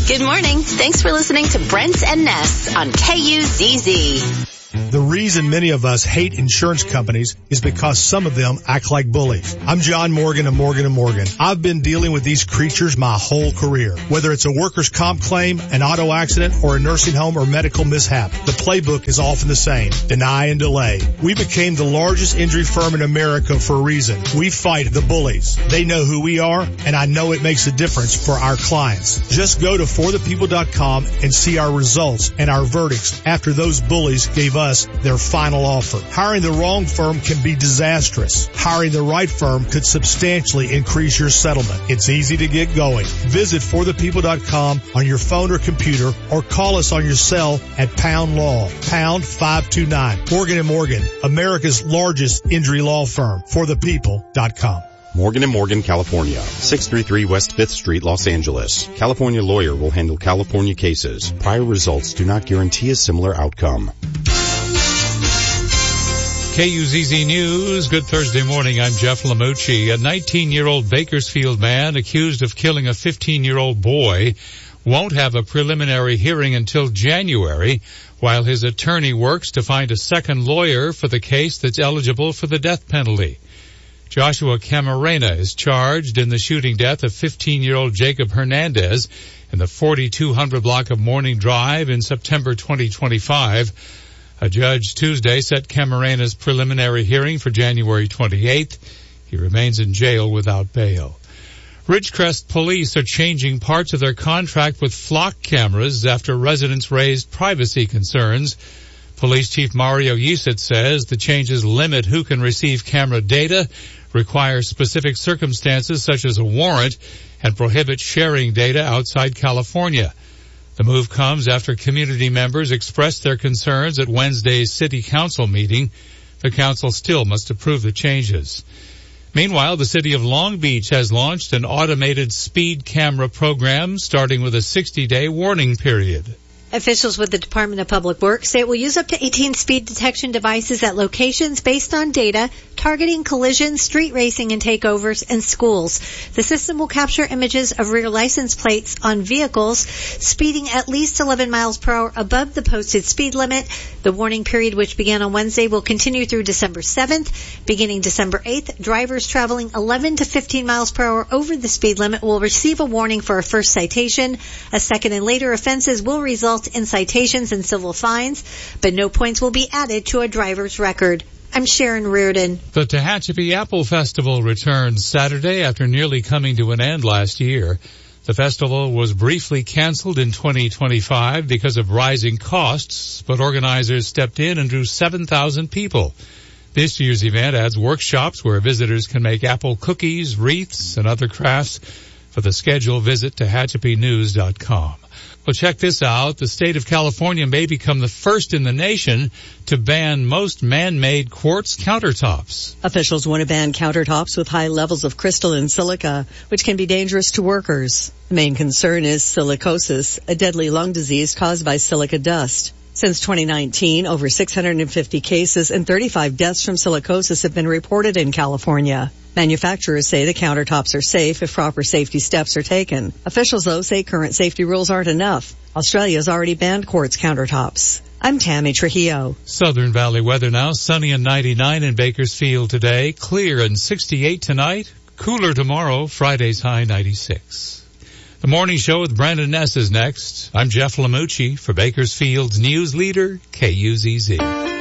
Good morning. Thanks for listening to Brent and Ness on KUZZ. The reason many of us hate insurance companies is because some of them act like bullies. I'm John Morgan of Morgan & Morgan. I've been dealing with these creatures my whole career. Whether it's a workers' comp claim, an auto accident, or a nursing home or medical mishap, the playbook is often the same. Deny and delay. We became the largest injury firm in America for a reason. We fight the bullies. They know who we are, and I know it makes a difference for our clients. Just go to forthepeople.com and see our results and our verdicts after those bullies gave us their final offer. Hiring the wrong firm can be disastrous. Hiring the right firm could substantially increase your settlement. It's easy to get going. Visit forthepeople.com on your phone or computer, or call us on your cell at pound law, pound 529. Morgan & Morgan, America's largest injury law firm. Forthepeople.com. Morgan & Morgan, California, 633 West 5th Street, Los Angeles. California lawyer will handle California cases. Prior results do not guarantee a similar outcome. KUZZ News. Good Thursday morning. I'm Jeff Lamucci. A 19-year-old Bakersfield man accused of killing a 15-year-old boy won't have a preliminary hearing until January, while his attorney works to find a second lawyer for the case that's eligible for the death penalty. Joshua Camarena is charged in the shooting death of 15-year-old Jacob Hernandez in the 4200 block of Morning Drive in September 2025. A judge Tuesday set Camarena's preliminary hearing for January 28th. He remains in jail without bail. Ridgecrest police are changing parts of their contract with flock cameras after residents raised privacy concerns. Police Chief Mario Yusitz says the changes limit who can receive camera data, require specific circumstances such as a warrant, and prohibit sharing data outside California. The move comes after community members expressed their concerns at Wednesday's city council meeting. The council still must approve the changes. Meanwhile, the city of Long Beach has launched an automated speed camera program starting with a 60-day warning period. Officials with the Department of Public Works say it will use up to 18 speed detection devices at locations based on data targeting collisions, street racing and takeovers, and schools. The system will capture images of rear license plates on vehicles speeding at least 11 miles per hour above the posted speed limit. The warning period, which began on Wednesday, will continue through December 7th. Beginning December 8th, drivers traveling 11 to 15 miles per hour over the speed limit will receive a warning for a first citation. A second and later offenses will result in citations and civil fines, but no points will be added to a driver's record. I'm Sharon Reardon. The Tehachapi Apple Festival returns Saturday after nearly coming to an end last year. The festival was briefly canceled in 2025 because of rising costs, but organizers stepped in and drew 7,000 people. This year's event adds workshops where visitors can make apple cookies, wreaths, and other crafts. For the schedule, visit TehachapiNews.com. Well, check this out. The state of California may become the first in the nation to ban most man-made quartz countertops. Officials want to ban countertops with high levels of crystalline silica, which can be dangerous to workers. The main concern is silicosis, a deadly lung disease caused by silica dust. Since 2019, over 650 cases and 35 deaths from silicosis have been reported in California. Manufacturers say the countertops are safe if proper safety steps are taken. Officials, though, say current safety rules aren't enough. Australia has already banned quartz countertops. I'm Tammy Trujillo. Southern Valley weather now. Sunny and 99 in Bakersfield today. Clear and 68 tonight. Cooler tomorrow. Friday's high 96. The morning show with Brandon Ness is next. I'm Jeff Lamucci for Bakersfield's news leader, KUZZ.